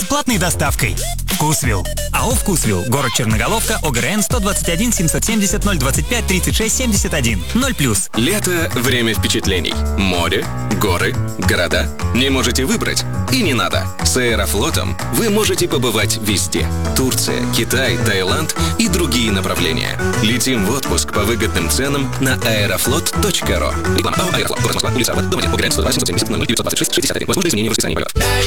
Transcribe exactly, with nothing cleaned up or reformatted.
бесплатной доставкой. Вкусвилл. АО «Вкусвилл». Город Черноголовка, ОГРН сто двадцать один семьсот семьдесят ноль двадцать пять тридцать шесть семьдесят один. ноль плюс. Лето – время впечатлений. Море, горы, города. Не можете выбрать? И не надо. С Аэрофлотом вы можете побывать везде. Турция, Китай, Таиланд и другие направления. Летим в отпуск по выгодным ценам на аэрофлот точка ру. Реклама. АО «Аэрофлот». Город Москва. Улица Арбат. Дом один. ОГРН сто два семьсот семьдесят ноль девятьсот двадцать шесть шестьдесят один. Возможно изменение в расписании полетов.